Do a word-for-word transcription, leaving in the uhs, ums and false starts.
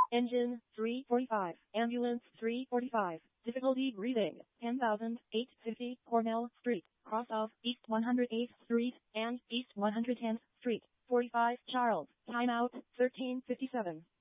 Engine three forty-five. Ambulance three forty-five. Difficulty breathing. ten thousand eight hundred fifty Cornell Street, cross of East one hundred eighth Street and East one hundred tenth Street. forty-five Charles. Timeout thirteen fifty-seven.